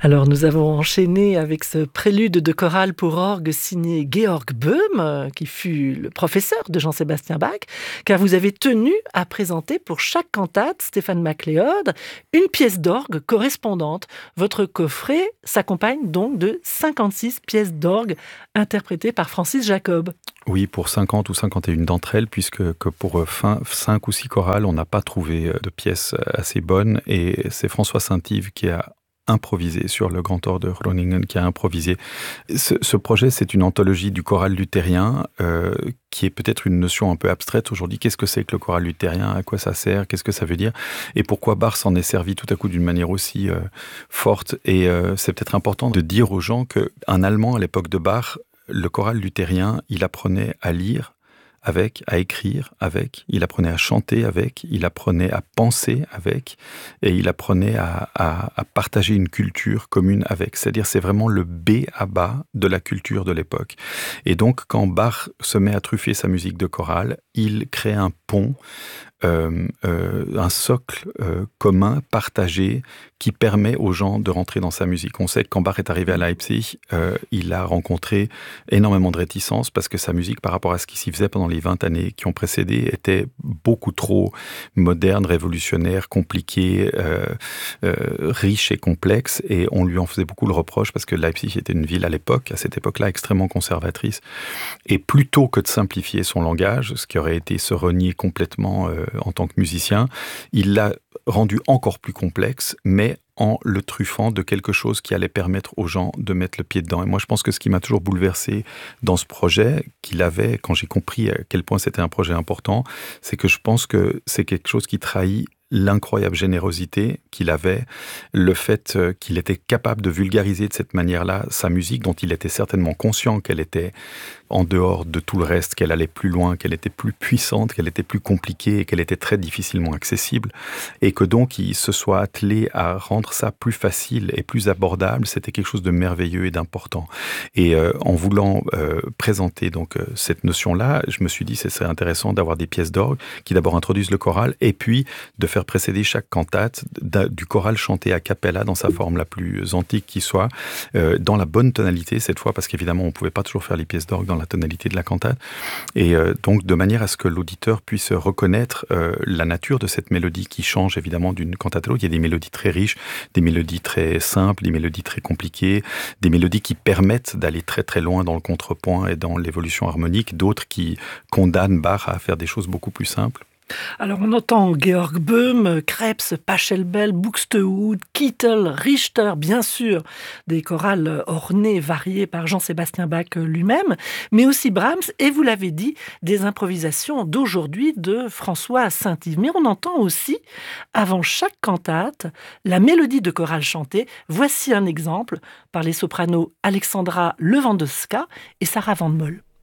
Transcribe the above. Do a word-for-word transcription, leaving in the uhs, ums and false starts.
Alors nous avons enchaîné avec ce prélude de chorale pour orgue signé Georg Böhm, qui fut le professeur de Jean-Sébastien Bach, car vous avez tenu à présenter pour chaque cantate, Stéphane MacLeod, une pièce d'orgue correspondante. Votre coffret s'accompagne donc de cinquante-six pièces d'orgue interprétées par Francis Jacob. Oui, pour cinquante ou cinquante et une d'entre elles, puisque que pour fin, cinq ou six chorales, on n'a pas trouvé de pièces assez bonnes, et c'est François Saint-Yves qui a improvisé sur le Grand Orgue de Groningen, qui a improvisé. Ce, ce projet, c'est une anthologie du choral luthérien, euh, qui est peut-être une notion un peu abstraite aujourd'hui. Qu'est-ce que c'est que le choral luthérien? À quoi ça sert? Qu'est-ce que ça veut dire? Et pourquoi Bach s'en est servi tout à coup d'une manière aussi euh, forte? Et euh, c'est peut-être important de dire aux gens qu'un Allemand, à l'époque de Bach, le choral luthérien, il apprenait à lire avec, à écrire avec, il apprenait à chanter avec, il apprenait à penser avec, et il apprenait à, à, à partager une culture commune avec. C'est-à-dire, c'est vraiment le B à bas de la culture de l'époque. Et donc, quand Bach se met à truffer sa musique de chorale, il crée un pont, euh, euh, un socle euh, commun, partagé, qui permet aux gens de rentrer dans sa musique. On sait que quand Bach est arrivé à Leipzig, euh, il a rencontré énormément de réticences parce que sa musique, par rapport à ce qui s'y faisait pendant les vingt années qui ont précédé, était beaucoup trop moderne, révolutionnaire, compliquée, euh, euh, riche et complexe, et on lui en faisait beaucoup le reproche parce que Leipzig était une ville à l'époque, à cette époque-là, extrêmement conservatrice. Et plutôt que de simplifier son langage, ce qui aurait été se renier complètement euh, en tant que musicien, il l'a rendu encore plus complexe, mais en le truffant de quelque chose qui allait permettre aux gens de mettre le pied dedans. Et moi, je pense que ce qui m'a toujours bouleversé dans ce projet, qu'il avait, quand j'ai compris à quel point c'était un projet important, c'est que je pense que c'est quelque chose qui trahit l'incroyable générosité qu'il avait, le fait qu'il était capable de vulgariser de cette manière-là sa musique, dont il était certainement conscient qu'elle était en dehors de tout le reste, qu'elle allait plus loin, qu'elle était plus puissante, qu'elle était plus compliquée et qu'elle était très difficilement accessible, et que donc il se soit attelé à rendre ça plus facile et plus abordable. C'était quelque chose de merveilleux et d'important. Et euh, en voulant euh, présenter donc euh, cette notion-là, je me suis dit que ce serait intéressant d'avoir des pièces d'orgue qui d'abord introduisent le choral, et puis de faire précéder chaque cantate du choral chanté a cappella dans sa forme la plus antique qui soit, euh, dans la bonne tonalité cette fois, parce qu'évidemment on ne pouvait pas toujours faire les pièces d'orgue dans la tonalité de la cantate, et euh, donc de manière à ce que l'auditeur puisse reconnaître euh, la nature de cette mélodie qui change évidemment d'une cantate à l'autre. Il y a des mélodies très riches, des mélodies très simples, des mélodies très compliquées, des mélodies qui permettent d'aller très très loin dans le contrepoint et dans l'évolution harmonique, d'autres qui condamnent Bach à faire des choses beaucoup plus simples. Alors on entend Georg Böhm, Krebs, Pachelbel, Buxtehude, Kittel, Richter, bien sûr, des chorales ornées, variées par Jean-Sébastien Bach lui-même, mais aussi Brahms, et vous l'avez dit, des improvisations d'aujourd'hui de François Saint-Yves. Mais on entend aussi, avant chaque cantate, la mélodie de chorale chantée. Voici un exemple par les sopranos Alexandra Lewandowska et Sarah Van Moll.